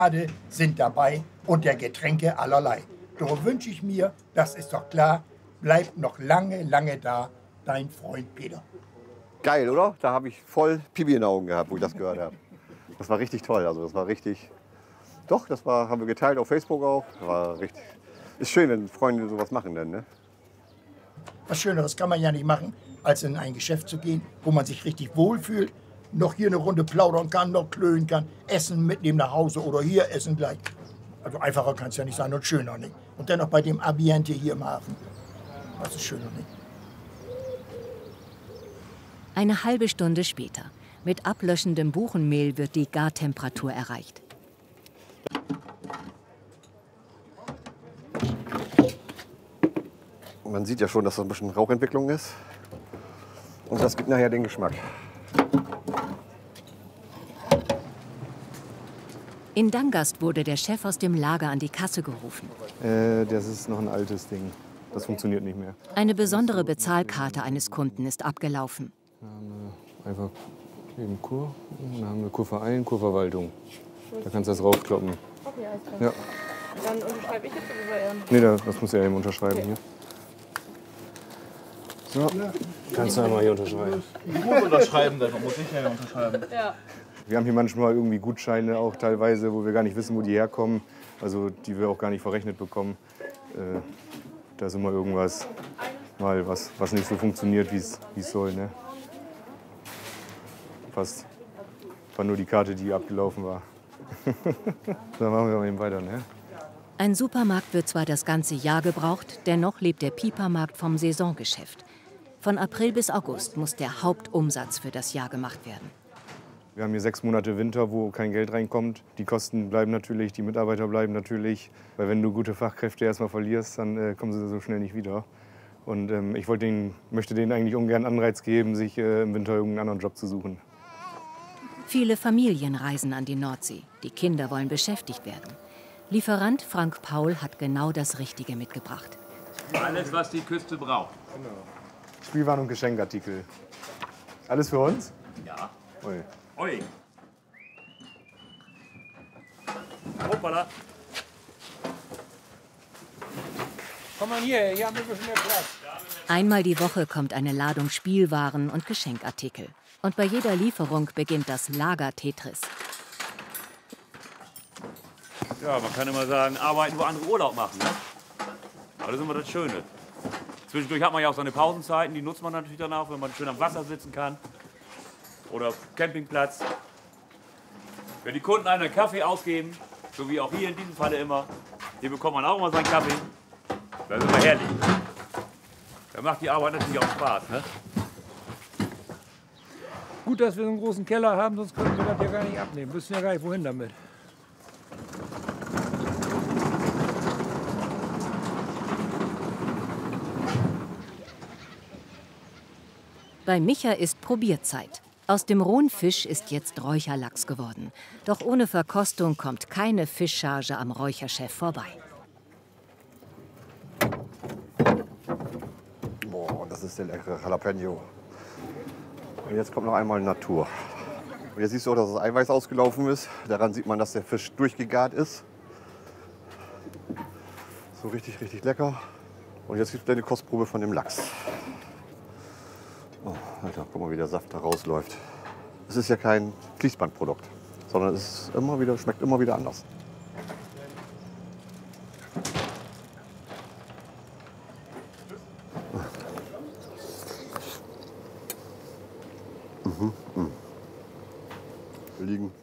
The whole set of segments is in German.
Alle sind dabei und der Getränke allerlei. Darum wünsche ich mir, das ist doch klar, bleibt noch lange, lange da, dein Freund Peter. Geil, oder? Da habe ich voll Pipi in den Augen gehabt, wo ich das gehört habe. Das war richtig toll, also das war richtig... Doch, haben wir geteilt auf Facebook auch. War richtig... Ist schön, wenn Freunde sowas machen dann, ne? Was Schöneres kann man ja nicht machen, als in ein Geschäft zu gehen, wo man sich richtig wohlfühlt, noch hier eine Runde plaudern kann, noch klönen kann, Essen mitnehmen nach Hause oder hier essen gleich. Also einfacher kann es ja nicht sein und schöner nicht. Und dennoch bei dem Ambiente hier im Hafen. Was ist schöner nicht? Eine halbe Stunde später. Mit ablöschendem Buchenmehl wird die Gartemperatur erreicht. Man sieht ja schon, dass das ein bisschen Rauchentwicklung ist. Und das gibt nachher den Geschmack. In Dangast wurde der Chef aus dem Lager an die Kasse gerufen. Das ist noch ein altes Ding. Das funktioniert nicht mehr. Eine besondere Bezahlkarte eines Kunden ist abgelaufen. Einfach eben Kur. Dann haben wir Kurverein, Kurverwaltung. Da kannst du das raufkloppen. Okay, alles klar. Ja. Dann unterschreibe ich jetzt oder er? Nee, das muss er eben unterschreiben hier. So, kannst du einmal hier unterschreiben. Ich muss unterschreiben, dann muss ich ja unterschreiben. Ja. Wir haben hier manchmal irgendwie Gutscheine auch teilweise, wo wir gar nicht wissen, wo die herkommen. Also die wir auch gar nicht verrechnet bekommen. Da ist immer irgendwas, mal was nicht so funktioniert, wie es soll. Ne? Fast war nur die Karte, die abgelaufen war. Dann machen wir mal eben weiter. Ne? Ein Supermarkt wird zwar das ganze Jahr gebraucht, dennoch lebt der Pipermarkt vom Saisongeschäft. Von April bis August muss der Hauptumsatz für das Jahr gemacht werden. Wir haben hier 6 Monate Winter, wo kein Geld reinkommt. Die Kosten bleiben natürlich, die Mitarbeiter bleiben natürlich. Weil wenn du gute Fachkräfte erstmal verlierst, dann kommen sie so schnell nicht wieder. Und ich möchte denen eigentlich ungern Anreiz geben, sich im Winter irgendeinen anderen Job zu suchen. Viele Familien reisen an die Nordsee. Die Kinder wollen beschäftigt werden. Lieferant Frank Paul hat genau das Richtige mitgebracht. Alles, was die Küste braucht. Genau. Spielwaren und Geschenkartikel. Alles für uns? Ja. Ui. Ui. Hoppala. Komm mal hier haben wir ein bisschen mehr Platz. Einmal die Woche kommt eine Ladung Spielwaren und Geschenkartikel. Und bei jeder Lieferung beginnt das Lager-Tetris. Ja, man kann immer sagen, arbeiten, wo andere Urlaub machen. Ne? Aber das ist immer das Schöne. Zwischendurch hat man ja auch seine Pausenzeiten, die nutzt man natürlich dann auch, wenn man schön am Wasser sitzen kann. Oder auf dem Campingplatz. Wenn die Kunden einen Kaffee ausgeben, so wie auch hier in diesem Falle immer, hier bekommt man auch immer seinen Kaffee. Das ist immer herrlich. Da macht die Arbeit natürlich auch Spaß. Ne? Gut, dass wir so einen großen Keller haben, sonst könnten wir das ja gar nicht abnehmen. Wir wissen ja gar nicht, wohin damit. Bei Micha ist Probierzeit. Aus dem rohen Fisch ist jetzt Räucherlachs geworden. Doch ohne Verkostung kommt keine Fischcharge am Räucherchef vorbei. Boah, das ist der leckere Jalapeno. Und jetzt kommt noch einmal Natur. Und jetzt siehst du auch, dass das Eiweiß ausgelaufen ist. Daran sieht man, dass der Fisch durchgegart ist. So richtig, richtig lecker. Und jetzt gibt es eine Kostprobe von dem Lachs. Oh, Alter, guck mal, wie der Saft da rausläuft. Es ist ja kein Fließbandprodukt, sondern es ist schmeckt immer wieder anders. Wir liegen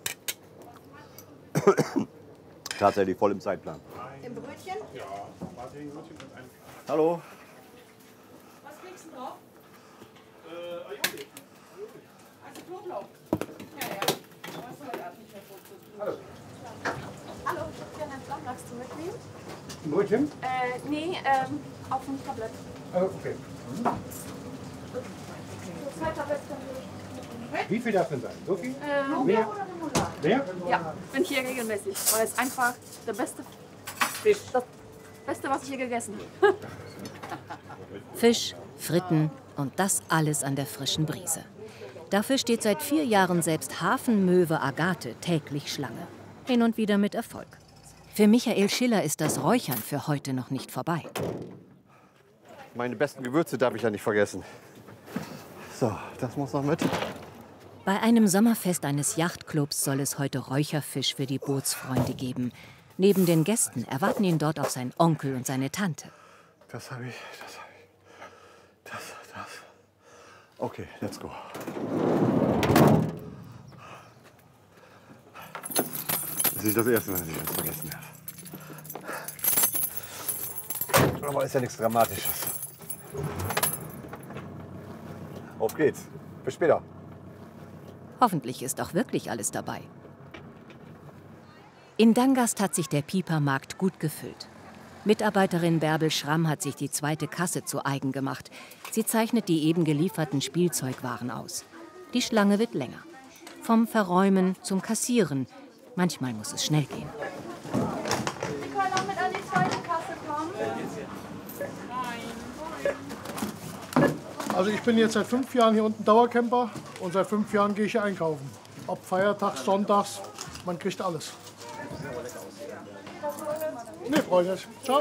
tatsächlich voll im Zeitplan. Im Brötchen? Ja, Martin-Brötchen und ein... Hallo. Was kriegst du drauf? Aioli. Also Knoblauch. Ja. Was soll das nicht mehr Hallo. Hallo, ich hätte gerne einen Flammlachs zum Mitnehmen. Ein Brötchen? Nee, auf dem Tablett. Okay. So 2 Tabletten würde ich. Wie viel darf denn sein? So viel? Lobia oder Remoulade? Mehr? Ja, bin hier regelmäßig, weil es einfach der beste Fisch, das Beste, was ich hier gegessen habe. Fisch, Fritten und das alles an der frischen Brise. Dafür steht seit 4 Jahren selbst Hafenmöwe Agathe täglich Schlange. Hin und wieder mit Erfolg. Für Michael Schiller ist das Räuchern für heute noch nicht vorbei. Meine besten Gewürze darf ich ja nicht vergessen. So, das muss noch mit. Bei einem Sommerfest eines Yachtclubs soll es heute Räucherfisch für die Bootsfreunde geben. Neben den Gästen erwarten ihn dort auch sein Onkel und seine Tante. Das habe ich, das habe ich. Das. Okay, let's go. Das ist nicht das erste Mal, dass ich das vergessen habe. Aber ist ja nichts Dramatisches. Auf geht's. Bis später. Hoffentlich ist auch wirklich alles dabei. In Dangast hat sich der Piepermarkt gut gefüllt. Mitarbeiterin Bärbel Schramm hat sich die zweite Kasse zu eigen gemacht. Sie zeichnet die eben gelieferten Spielzeugwaren aus. Die Schlange wird länger. Vom Verräumen zum Kassieren. Manchmal muss es schnell gehen. Sie können auch mit an die zweite Kasse kommen. Also ich bin jetzt seit 5 Jahren hier unten Dauercamper und seit 5 Jahren gehe ich hier einkaufen. Ob feiertags, sonntags, man kriegt alles. Nee, Freunde. Ciao.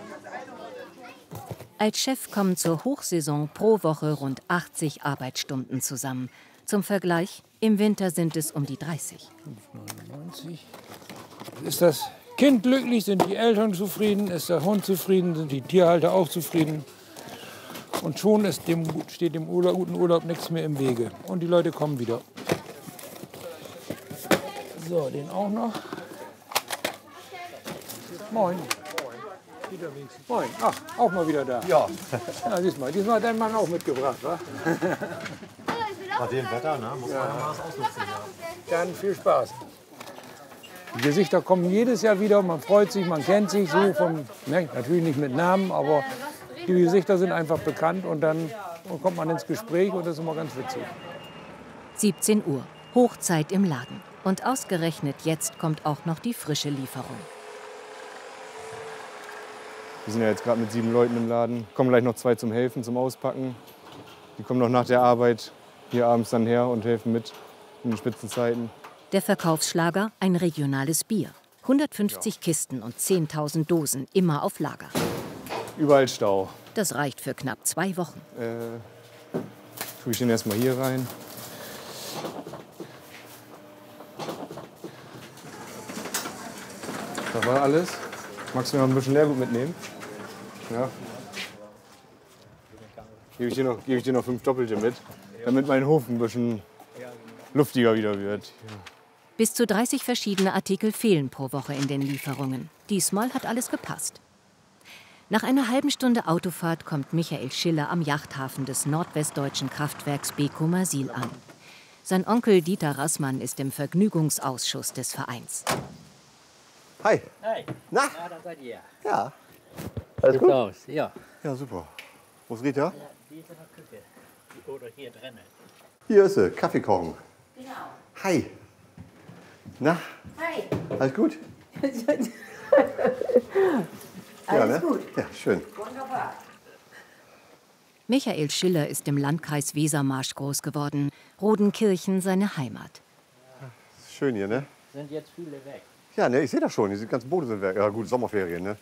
Als Chef kommen zur Hochsaison pro Woche rund 80 Arbeitsstunden zusammen. Zum Vergleich, im Winter sind es um die 30. 5,99. Ist das Kind glücklich, sind die Eltern zufrieden, ist der Hund zufrieden, sind die Tierhalter auch zufrieden. Und schon steht dem guten Urlaub nichts mehr im Wege. Und die Leute kommen wieder. So, den auch noch. Moin. Moin. Ach, auch mal wieder da. Ja. Ja, diesmal hat dein Mann auch mitgebracht, wa? Bei dem Wetter, ne? Muss man ja mal was ausnutzen. Dann viel Spaß. Die Gesichter kommen jedes Jahr wieder, man freut sich, man kennt sich so natürlich nicht mit Namen, aber die Gesichter sind einfach bekannt und dann kommt man ins Gespräch und das ist immer ganz witzig. 17 Uhr, Hochzeit im Laden. Und ausgerechnet jetzt kommt auch noch die frische Lieferung. Wir sind ja jetzt gerade mit 7 Leuten im Laden. Kommen gleich noch 2 zum Helfen, zum Auspacken. Die kommen noch nach der Arbeit hier abends dann her und helfen mit in den Spitzenzeiten. Der Verkaufsschlager, ein regionales Bier. 150 Kisten und 10.000 Dosen, immer auf Lager. Überall Stau. Das reicht für knapp 2 Wochen. Tue ich den erstmal hier rein. Das war alles. Magst du mir noch ein bisschen Leergut mitnehmen? Ja. Gebe ich dir noch 5 Doppelte mit, damit mein Hof ein bisschen luftiger wieder wird. Ja. Bis zu 30 verschiedene Artikel fehlen pro Woche in den Lieferungen. Diesmal hat alles gepasst. Nach einer halben Stunde Autofahrt kommt Michael Schiller am Yachthafen des nordwestdeutschen Kraftwerks Beko-Masil an. Sein Onkel Dieter Rassmann ist im Vergnügungsausschuss des Vereins. Hi. Hi. Na? Ja, da seid ihr. Ja. Alles gut? Aus, ja. Ja, super. Wo ist Rita? Die ist in der Küche. Oder hier drinnen. Hier ist sie, Kaffee kochen. Genau. Hi. Na? Hi. Alles gut? Alles gut. Ja, schön. Wunderbar. Michael Schiller ist im Landkreis Wesermarsch groß geworden. Rodenkirchen seine Heimat. Schön hier, ne? Sind jetzt viele weg. Ja, ne, ich sehe das schon. Die ganzen Boote sind weg. Ja, gut, Sommerferien, ne?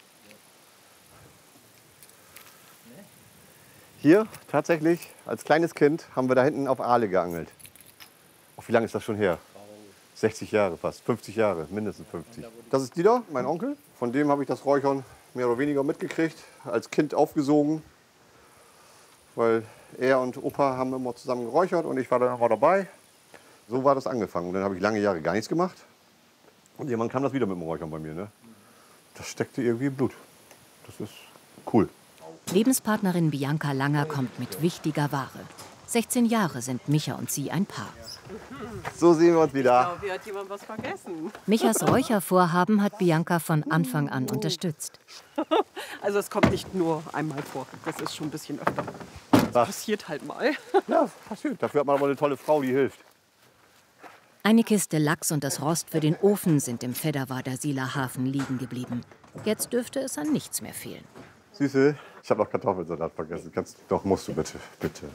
Hier, tatsächlich, als kleines Kind, haben wir da hinten auf Aale geangelt. Wie lange ist das schon her? 60 Jahre fast, 50 Jahre, mindestens 50. Das ist Dieter, mein Onkel. Von dem habe ich das Räuchern mehr oder weniger mitgekriegt, als Kind aufgesogen. Weil er und Opa haben immer zusammen geräuchert und ich war dann immer dabei. So war das angefangen. Und dann habe ich lange Jahre gar nichts gemacht. Und irgendwann kam das wieder mit dem Räuchern bei mir. Ne? Das steckte irgendwie im Blut. Das ist cool. Lebenspartnerin Bianca Langer kommt mit wichtiger Ware. 16 Jahre sind Micha und sie ein Paar. So sehen wir uns wieder. Ich glaube, hier hat jemand was vergessen. Michas Räuchervorhaben hat Bianca von Anfang an unterstützt. Also es kommt nicht nur einmal vor, das ist schon ein bisschen öfter. Das passiert halt mal. Ja, passiert. Dafür hat man aber eine tolle Frau, die hilft. Eine Kiste Lachs und das Rost für den Ofen sind im Fedderwader Sieler Hafen liegen geblieben. Jetzt dürfte es an nichts mehr fehlen. Süße, ich habe noch Kartoffelsalat vergessen. Doch, musst du bitte, bitte.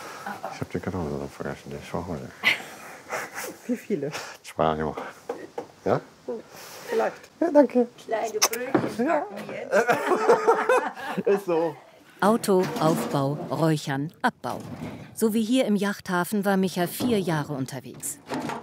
Ich habe den Kartoffelsalat vergessen. Ich schau mal. Wie viele? 2. Ja? Vielleicht. Ja, danke. Kleine Brötchen backen jetzt. Ist so. Auto, Aufbau, Räuchern, Abbau. So wie hier im Yachthafen war Micha 4 Jahre unterwegs.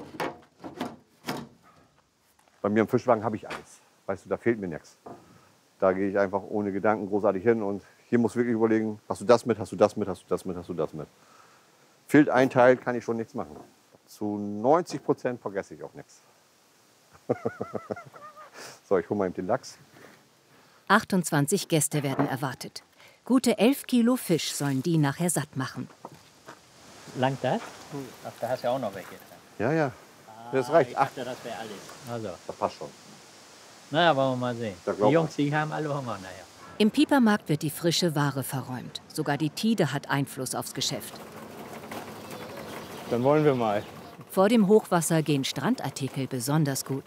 Bei mir im Fischwagen habe ich alles. Weißt du, da fehlt mir nichts. Da gehe ich einfach ohne Gedanken großartig hin und hier muss wirklich überlegen, hast du das mit, hast du das mit, hast du das mit, hast du das mit. Fehlt ein Teil, kann ich schon nichts machen. Zu 90% vergesse ich auch nichts. So, ich hole mal eben den Lachs. 28 Gäste werden erwartet. Gute 11 Kilo Fisch sollen die nachher satt machen. Langt das? Ach, da hast du ja auch noch welche drin. Ja, ja. Das reicht. Ich dachte, das wäre alles. Also. Das passt schon. Naja, wollen wir mal sehen. Die Jungs, die haben alle Hunger. Naja. Im Piepermarkt wird die frische Ware verräumt. Sogar die Tide hat Einfluss aufs Geschäft. Dann wollen wir mal. Vor dem Hochwasser gehen Strandartikel besonders gut.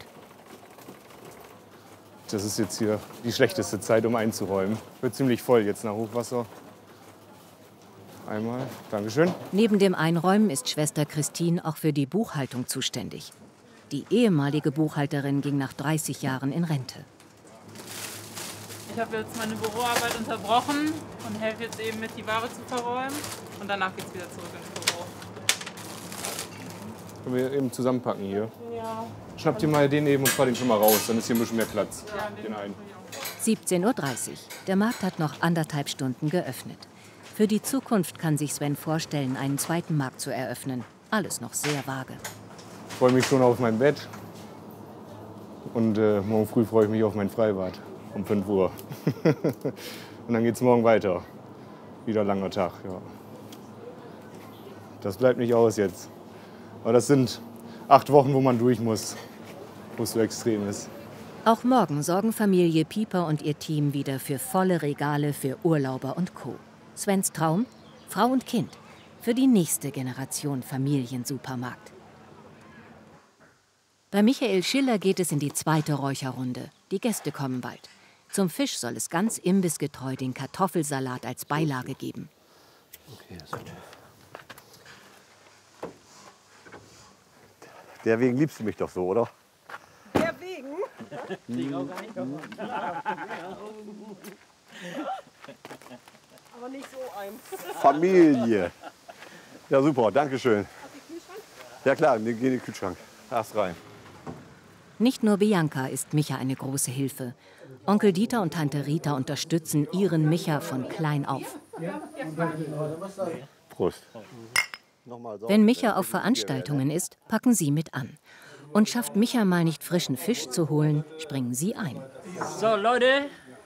Das ist jetzt hier die schlechteste Zeit, um einzuräumen. Wird ziemlich voll jetzt nach Hochwasser. Einmal. Dankeschön. Neben dem Einräumen ist Schwester Christine auch für die Buchhaltung zuständig. Die ehemalige Buchhalterin ging nach 30 Jahren in Rente. Ich habe jetzt meine Büroarbeit unterbrochen und helfe jetzt eben mit, die Ware zu verräumen. Und danach geht es wieder zurück ins Büro. Können wir eben zusammenpacken hier? Ja. Schnappt ihr mal den eben und fahr den schon mal raus, dann ist hier ein bisschen mehr Platz. Ja, den einen. 17:30 Uhr. Der Markt hat noch 1,5 Stunden geöffnet. Für die Zukunft kann sich Sven vorstellen, einen zweiten Markt zu eröffnen. Alles noch sehr vage. Ich freue mich schon auf mein Bett. Und morgen früh freue ich mich auf mein Freibad um 5 Uhr. Und dann geht es morgen weiter. Wieder ein langer Tag, ja. Das bleibt nicht aus jetzt. Aber das sind 8 Wochen, wo man durch muss, wo es so extrem ist. Auch morgen sorgen Familie Pieper und ihr Team wieder für volle Regale für Urlauber und Co. Svens Traum? Frau und Kind. Für die nächste Generation Familiensupermarkt. Bei Michael Schiller geht es in die zweite Räucherrunde. Die Gäste kommen bald. Zum Fisch soll es ganz imbissgetreu den Kartoffelsalat als Beilage geben. Okay, ist gut. Deswegen liebst du mich doch so, oder? Deswegen? Aber nicht so ein. Familie. Ja, super, danke schön. Ja klar, wir gehen in den Kühlschrank. Erst rein. Nicht nur Bianca ist Micha eine große Hilfe. Onkel Dieter und Tante Rita unterstützen ihren Micha von klein auf. Prost. Wenn Micha auf Veranstaltungen ist, packen sie mit an. Und schafft Micha mal nicht frischen Fisch zu holen, springen sie ein. So, Leute.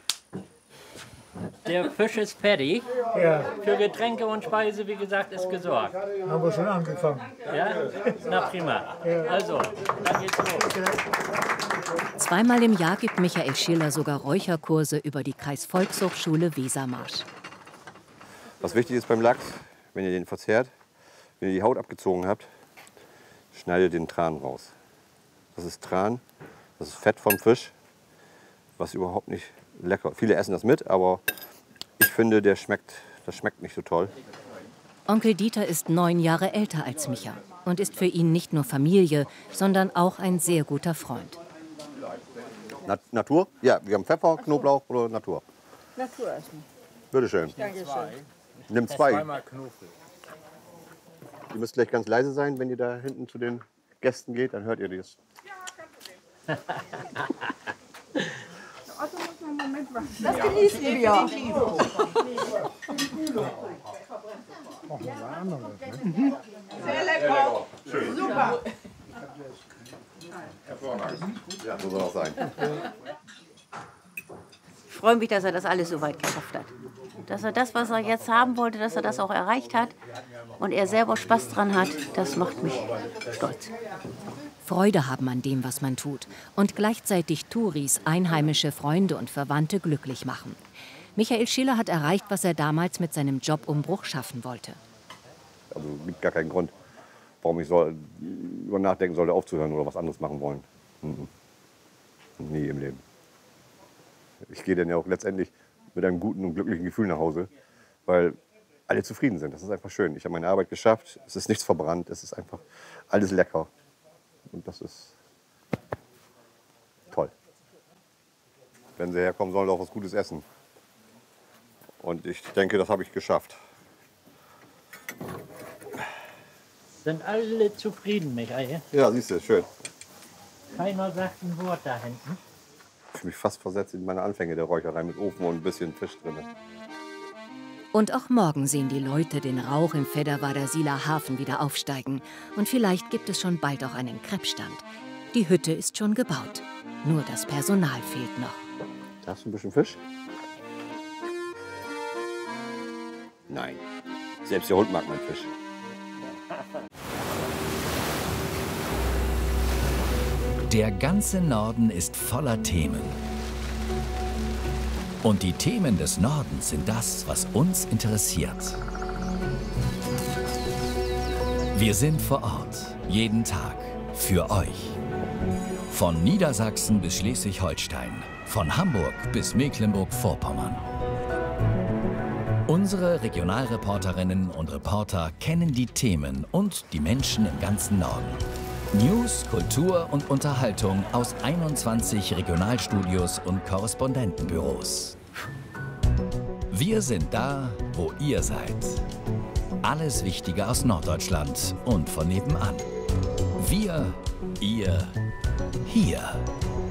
Der Fisch ist fertig. Ja. Für Getränke und Speise, wie gesagt, ist gesorgt. Haben wir schon angefangen. Ja? Na prima. Also, dann geht's los. Zweimal im Jahr gibt Michael Schiller sogar Räucherkurse über die Kreisvolkshochschule Wesermarsch. Was wichtig ist beim Lachs, wenn ihr den verzehrt, wenn ihr die Haut abgezogen habt, schneidet den Tran raus. Das ist Tran, das ist Fett vom Fisch, was überhaupt nicht lecker. Viele essen das mit, aber ich finde, das schmeckt nicht so toll. Onkel Dieter ist 9 Jahre älter als Micha und ist für ihn nicht nur Familie, sondern auch ein sehr guter Freund. Natur? Ja, wir haben Pfeffer, Knoblauch oder Natur. Natur essen. Bitte schön. Dankeschön. Nimm 2. Zweimal Knoblauch. Ihr müsst gleich ganz leise sein, wenn ihr da hinten zu den Gästen geht, dann hört ihr das. Das genießen wir. Sehr lecker. Schön. Super. Ja, so soll auch sein. Ich freue mich, dass er das alles so weit geschafft hat. Dass er das, was er jetzt haben wollte, dass er das auch erreicht hat. Und er selber Spaß dran hat, das macht mich stolz. Freude haben an dem, was man tut. Und gleichzeitig Touris, einheimische Freunde und Verwandte glücklich machen. Michael Schiller hat erreicht, was er damals mit seinem Jobumbruch schaffen wollte. Also es gibt gar keinen Grund, warum ich über nachdenken sollte, aufzuhören oder was anderes machen wollen. Nie im Leben. Ich gehe dann ja auch letztendlich mit einem guten und glücklichen Gefühl nach Hause, weil alle zufrieden sind. Das ist einfach schön. Ich habe meine Arbeit geschafft, es ist nichts verbrannt, es ist einfach alles lecker. Und das ist Wenn sie herkommen, sollen sie auch was Gutes essen. Und ich denke, das habe ich geschafft. Sind alle zufrieden, Michael? Ja, siehst du, schön. Keiner sagt ein Wort da hinten. Ich fühle mich fast versetzt in meine Anfänge der Räucherei mit Ofen und ein bisschen Fisch drin. Und auch morgen sehen die Leute den Rauch im Fedderwader Sieler Hafen wieder aufsteigen. Und vielleicht gibt es schon bald auch einen Kreppstand. Die Hütte ist schon gebaut. Nur das Personal fehlt noch. Da hast du ein bisschen Fisch? Nein. Selbst der Hund mag meinen Fisch. Der ganze Norden ist voller Themen. Und die Themen des Nordens sind das, was uns interessiert. Wir sind vor Ort, jeden Tag, für euch. Von Niedersachsen bis Schleswig-Holstein, von Hamburg bis Mecklenburg-Vorpommern. Unsere Regionalreporterinnen und Reporter kennen die Themen und die Menschen im ganzen Norden. News, Kultur und Unterhaltung aus 21 Regionalstudios und Korrespondentenbüros. Wir sind da, wo ihr seid. Alles Wichtige aus Norddeutschland und von nebenan. Wir, ihr, hier.